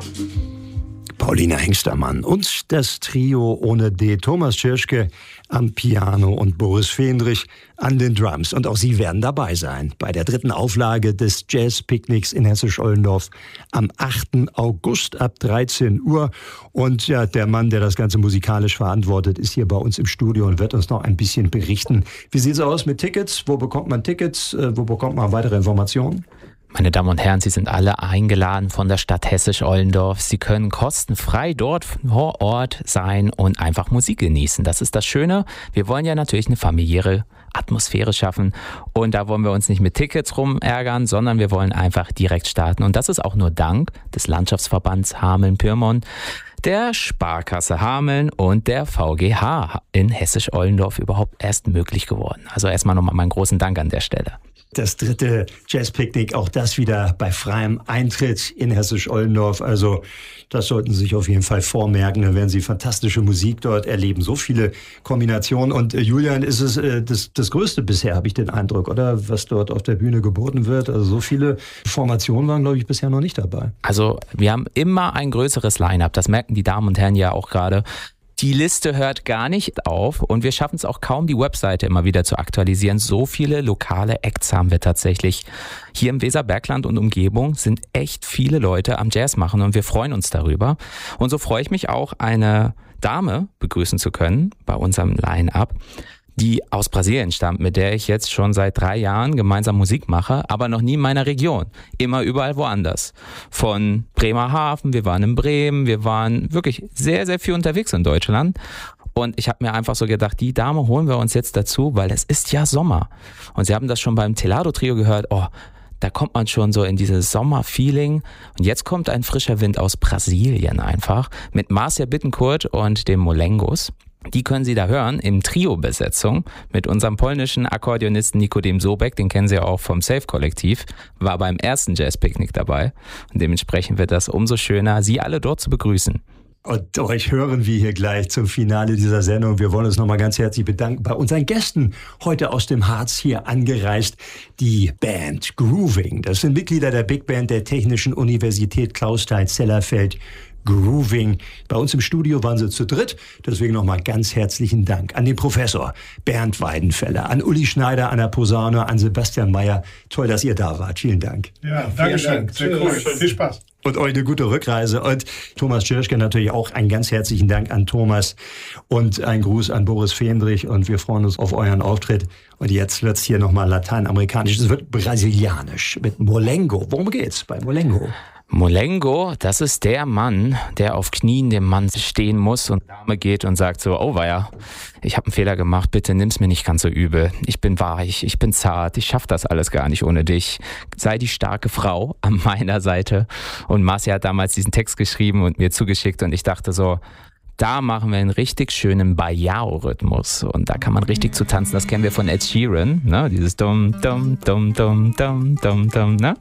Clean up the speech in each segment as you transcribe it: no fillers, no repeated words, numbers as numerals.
Paulina Hengstermann und das Trio ohne D. Thomas Tschirschke am Piano und Boris Fendrich an den Drums. Und auch sie werden dabei sein bei der 3. Auflage des Jazz-Picknicks in Hessisch-Ollendorf am 8. August ab 13 Uhr. Und ja, der Mann, der das Ganze musikalisch verantwortet, ist hier bei uns im Studio und wird uns noch ein bisschen berichten. Wie sieht es aus mit Tickets? Wo bekommt man Tickets? Wo bekommt man weitere Informationen? Meine Damen und Herren, Sie sind alle eingeladen von der Stadt Hessisch-Ollendorf. Sie können kostenfrei dort vor Ort sein und einfach Musik genießen. Das ist das Schöne. Wir wollen ja natürlich eine familiäre Atmosphäre schaffen und da wollen wir uns nicht mit Tickets rumärgern, sondern wir wollen einfach direkt starten. Und das ist auch nur dank des Landschaftsverbands Hameln-Pyrmont, der Sparkasse Hameln und der VGH in Hessisch-Ollendorf überhaupt erst möglich geworden. Also erstmal nochmal meinen großen Dank an der Stelle. Das 3. Jazz-Picknick, auch das wieder bei freiem Eintritt in Hessisch-Ollendorf. Also das sollten Sie sich auf jeden Fall vormerken. Da werden Sie fantastische Musik dort erleben. So viele Kombinationen. Und Julian, ist es das Größte bisher, habe ich den Eindruck, oder? Was dort auf der Bühne geboten wird. Also so viele Formationen waren, glaube ich, bisher noch nicht dabei. Also wir haben immer ein größeres Line-up. Das merken die Damen und Herren ja auch gerade. Die Liste hört gar nicht auf und wir schaffen es auch kaum, die Webseite immer wieder zu aktualisieren. So viele lokale Acts haben wir tatsächlich. Hier im Weserbergland und Umgebung sind echt viele Leute am Jazz machen und wir freuen uns darüber. Und so freue ich mich auch, eine Dame begrüßen zu können bei unserem Line-Up, die aus Brasilien stammt, mit der ich jetzt schon seit 3 Jahren gemeinsam Musik mache, aber noch nie in meiner Region. Immer überall woanders. Von Bremerhaven, wir waren in Bremen, wir waren wirklich sehr, sehr viel unterwegs in Deutschland. Und ich habe mir einfach so gedacht, die Dame holen wir uns jetzt dazu, weil es ist ja Sommer. Und Sie haben das schon beim Telado-Trio gehört, da kommt man schon so in dieses Sommerfeeling. Und jetzt kommt ein frischer Wind aus Brasilien einfach mit Marcia Bittencourt und dem Molengos. Die können Sie da hören im Trio-Besetzung mit unserem polnischen Akkordeonisten Nikodem Sobek, den kennen Sie ja auch vom Safe-Kollektiv, war beim ersten Jazz-Picknick dabei. Und dementsprechend wird das umso schöner, Sie alle dort zu begrüßen. Und euch hören wir hier gleich zum Finale dieser Sendung. Wir wollen uns nochmal ganz herzlich bedanken bei unseren Gästen, heute aus dem Harz hier angereist, die Band Grooving. Das sind Mitglieder der Big Band der Technischen Universität Clausthal-Zellerfeld. Grooving. Bei uns im Studio waren sie zu dritt. Deswegen nochmal ganz herzlichen Dank an den Professor Bernd Weidenfeller, an Uli Schneider an der Posaune, an Sebastian Mayer. Toll, dass ihr da wart. Vielen Dank. Ja, danke schön. Sehr cool. Viel Spaß. Und euch eine gute Rückreise. Und Thomas Tschirschke natürlich auch einen ganz herzlichen Dank an Thomas und ein Gruß an Boris Fendrich. Und wir freuen uns auf euren Auftritt. Und jetzt wird's hier nochmal lateinamerikanisch. Es wird brasilianisch mit Molengo. Worum geht's bei Molengo? Molengo, das ist der Mann, der auf Knien dem Mann stehen muss und Dame geht und sagt so, oh weia, ich habe einen Fehler gemacht, bitte nimm's mir nicht ganz so übel. Ich bin weich, ich bin zart, ich schaff das alles gar nicht ohne dich. Sei die starke Frau an meiner Seite. Und Marcia hat damals diesen Text geschrieben und mir zugeschickt und ich dachte so, da machen wir einen richtig schönen Baião-Rhythmus und da kann man richtig zu tanzen. Das kennen wir von Ed Sheeran, ne? Dieses Dum, Dum, Dum, Dum, Dum, Dum, Dum, ne?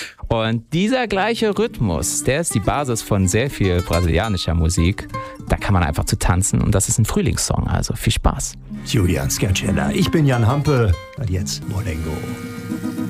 Und dieser gleiche Rhythmus, der ist die Basis von sehr viel brasilianischer Musik. Da kann man einfach zu tanzen und das ist ein Frühlingssong, also viel Spaß. Julian Scarcella, ich bin Jan Hampe und jetzt Molengo.